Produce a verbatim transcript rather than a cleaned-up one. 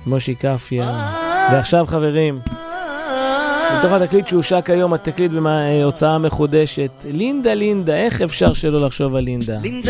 מושי קפיה. ועכשיו חברים, בתוך התקליט שהושק היום, התקליט בהוצאה מחודשת, לינדה לינדה, איך אפשר שלא לחשוב על לינדה? לינדה